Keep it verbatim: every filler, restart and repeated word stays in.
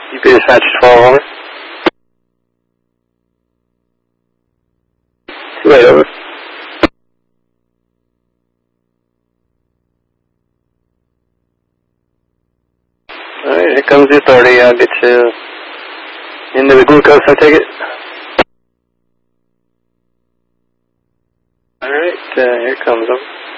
U P dispatch twelve, over. two eight, over. Alright, here comes the authority. I'll get you into the glucose, I take it. Alright, uh, here comes them.